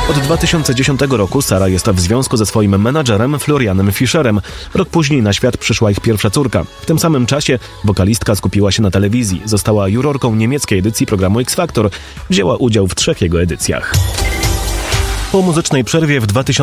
Od 2010 roku Sara jest w związku ze swoim menadżerem Florianem Fischerem. Rok później na świat przyszła ich pierwsza córka. W tym samym czasie wokalistka skupiła się na telewizji. Została jurorką niemieckiej edycji programu X Factor. Wzięła udział w 3 jego edycjach. Po muzycznej przerwie w 2000